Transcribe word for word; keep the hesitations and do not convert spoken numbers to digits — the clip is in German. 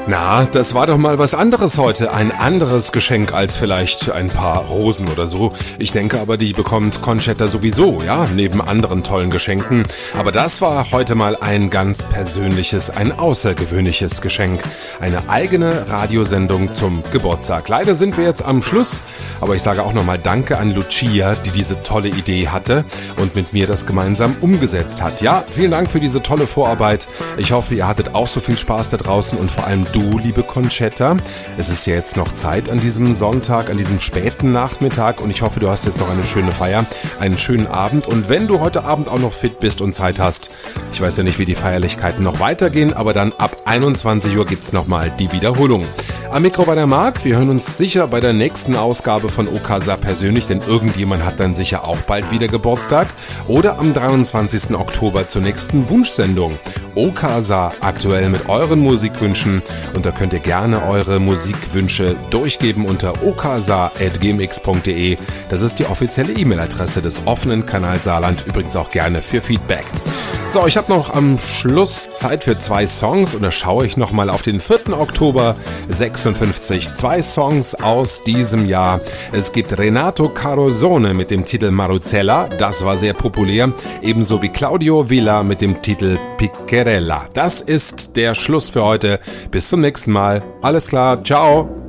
Na, das war doch mal was anderes heute. Ein anderes Geschenk als vielleicht ein paar Rosen oder so. Ich denke aber, die bekommt Conchetta sowieso, ja, neben anderen tollen Geschenken. Aber das war heute mal ein ganz persönliches, ein außergewöhnliches Geschenk. Eine eigene Radiosendung zum Geburtstag. Leider sind wir jetzt am Schluss, aber ich sage auch nochmal Danke an Lucia, die diese tolle Idee hatte und mit mir das gemeinsam umgesetzt hat. Ja, vielen Dank für diese tolle Vorarbeit. Ich hoffe, ihr hattet auch so viel Spaß da draußen und vor allem du, liebe Conchetta. Es ist ja jetzt noch Zeit an diesem Sonntag, an diesem späten Nachmittag und ich hoffe, du hast jetzt noch eine schöne Feier, einen schönen Abend und wenn du heute Abend auch noch fit bist und Zeit hast, ich weiß ja nicht, wie die Feierlichkeiten noch weitergehen, aber dann ab einundzwanzig Uhr gibt's nochmal die Wiederholung. Am Mikro war der Marc, wir hören uns sicher bei der nächsten Ausgabe von Okasa persönlich, denn irgendjemand hat dann sicher auch bald wieder Geburtstag oder am dreiundzwanzigsten Oktober zur nächsten Wunschsendung. Okasa aktuell mit euren Musikwünschen und da könnt ihr gerne eure Musikwünsche durchgeben unter okasa at gmx punkt de. Das ist die offizielle E-Mail-Adresse des offenen Kanal Saarland, übrigens auch gerne für Feedback. So, ich habe noch am Schluss Zeit für zwei Songs und da schaue ich nochmal auf den vierten Oktober sechsundfünfzig. Zwei Songs aus diesem Jahr. Es gibt Renato Carosone mit dem Titel Maruzella, das war sehr populär, ebenso wie Claudio Villa mit dem Titel Piccherella. Das ist der Schluss für heute. Bis zum nächsten Mal. Alles klar, ciao.